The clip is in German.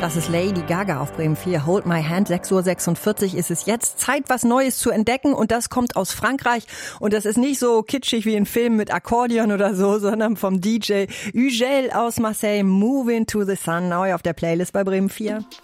Das ist Lady Gaga auf Bremen 4. Hold My Hand, 6:46 Uhr ist es jetzt. Zeit, was Neues zu entdecken und das kommt aus Frankreich. Und das ist nicht so kitschig wie in Filmen mit Akkordeon oder so, sondern vom DJ Ugel aus Marseille. Move into the Sun, neu auf der Playlist bei Bremen 4.